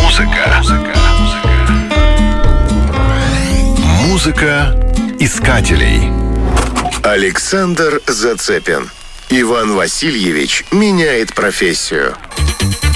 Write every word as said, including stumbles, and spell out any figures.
Музыка. Музыка искателей. Александр Зацепин. Иван Васильевич меняет профессию.